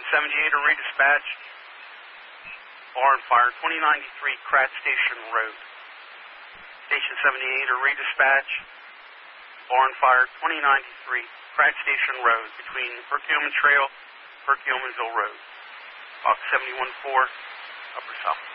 78 are redispatched. Barn fire, 2093 Pratt Station Road. Station 78 are redispatched. Barn fire, 2093 Pratt Station Road between Perkiomen Trail, Perkiomenville Road. Box 71-4, Upper South.